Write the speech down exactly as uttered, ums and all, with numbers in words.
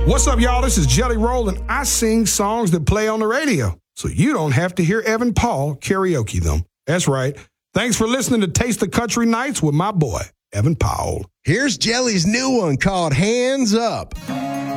What's up, y'all? This is Jelly Roll, and I sing songs that play on the radio, so you don't have to hear Evan Paul karaoke them. That's right. Thanks for listening to Taste the Country Nights with my boy, Evan Powell. Here's Jelly's new one called Hands Up.